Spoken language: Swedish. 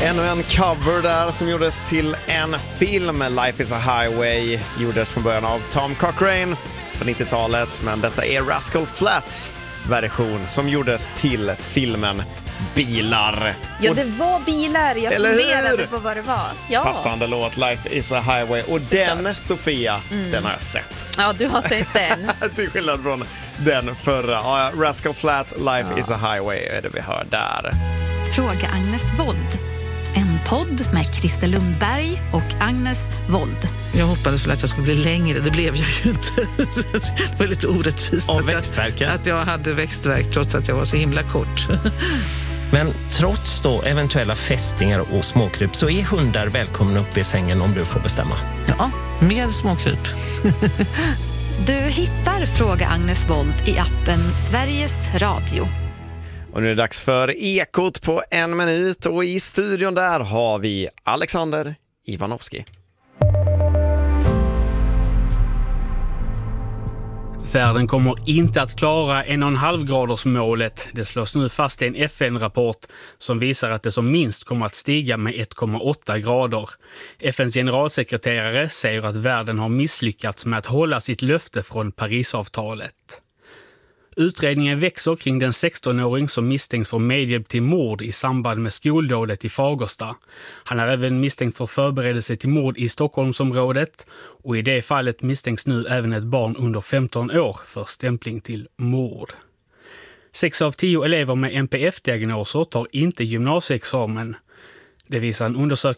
Ännu en cover där som gjordes till en film. Life is a Highway gjordes från början av Tom Cochrane på 90-talet. Men detta är Rascal Flatts version som gjordes till filmen Bilar. Ja, det var bilar. Jag funderade på vad det var. Ja. Passande låt, Life is a Highway. Och den, Sofia, den har jag sett. Ja, du har sett den. Till skillnad från den förra. Ja, Rascal Flatts, Life is a Highway är det vi hör där. Fråga Agnes Wold. En podd med Christer Lundberg och Agnes Wold. Jag hoppades väl att jag skulle bli längre, det blev jag ju inte. Det var lite orättvist av växtverken. Att jag hade växtverk trots att jag var så himla kort. Men trots då eventuella fästingar och småkryp så är hundar välkomna upp i sängen om du får bestämma. Ja, med småkryp. Du hittar Fråga Agnes Wold i appen Sveriges Radio. Och nu är det dags för Ekot på 1 minut och i studion där har vi Alexander Ivanovski. Världen kommer inte att klara 1,5-gradersmålet. Det slås nu fast i en FN-rapport som visar att det som minst kommer att stiga med 1,8 grader. FNs generalsekreterare säger att världen har misslyckats med att hålla sitt löfte från Parisavtalet. Utredningen växer kring den 16-åring som misstänks för medhjälp till mord i samband med skoldådet i Fagersta. Han är även misstänkt för förberedelse till mord i Stockholmsområdet och i det fallet misstänks nu även ett barn under 15 år för stämpling till mord. 6 av 10 elever med NPF-diagnoser tar inte gymnasieexamen. Det visar en undersökning